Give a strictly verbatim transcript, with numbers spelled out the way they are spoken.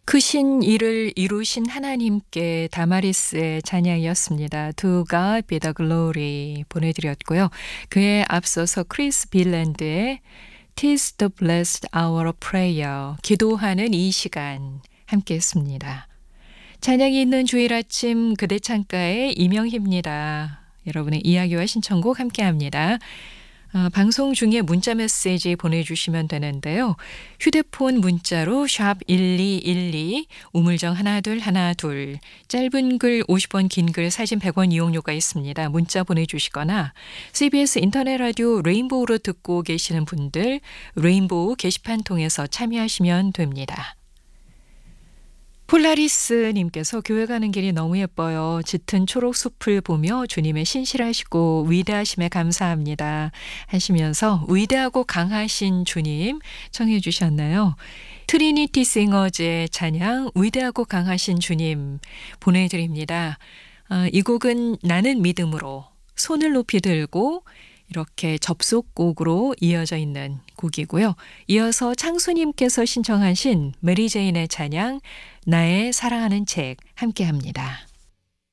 크신 일을 이루신 하나님께 다마리스의 찬양이었습니다. To God be the glory 보내드렸고요. 그에 앞서서 크리스 빌랜드의 Tis the blessed hour of prayer 기도하는 이 시간 함께했습니다. 찬양이 있는 주일 아침 그대 창가의 이명희입니다. 여러분의 이야기와 신청곡 함께합니다. 어, 방송 중에 문자 메시지 보내주시면 되는데요. 휴대폰 문자로 샵 일이일이 우물정 하나둘 하나둘 짧은 글 오십 원 긴 글 사진 백 원 이용료가 있습니다. 문자 보내주시거나 씨비에스 인터넷 라디오 레인보우로 듣고 계시는 분들 레인보우 게시판 통해서 참여하시면 됩니다. 폴라리스님께서 교회 가는 길이 너무 예뻐요. 짙은 초록 숲을 보며 주님의 신실하시고 위대하심에 감사합니다. 하시면서 위대하고 강하신 주님 청해 주셨나요? 트리니티 싱어즈의 찬양 위대하고 강하신 주님 보내드립니다. 아, 이 곡은 나는 믿음으로 손을 높이 들고 이렇게 접속곡으로 이어져 있는 곡이고요. 이어서 창수님께서 신청하신 메리 제인의 찬양 나의 사랑하는 책 함께합니다.